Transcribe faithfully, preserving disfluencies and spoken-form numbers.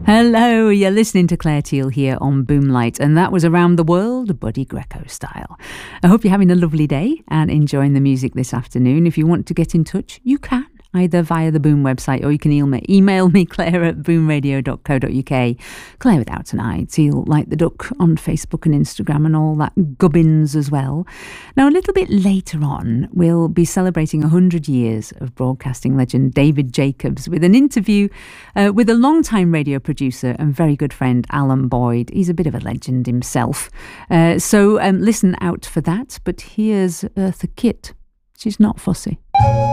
Hello, you're listening to Claire Teal here on Boomlight, and that was Around the World, Buddy Greco style. I hope you're having a lovely day and enjoying the music this afternoon. If you want to get in touch, you can, either via the Boom website, or you can email, email me, Claire at boom radio dot co dot uk. Claire without an I, Teal like the duck, on Facebook and Instagram and all that gubbins as well. Now, a little bit later on, we'll be celebrating one hundred years of broadcasting legend David Jacobs with an interview uh, with a long-time radio producer and very good friend, Alan Boyd. He's a bit of a legend himself. Uh, so um, listen out for that. But here's Eartha Kitt. She's not fussy.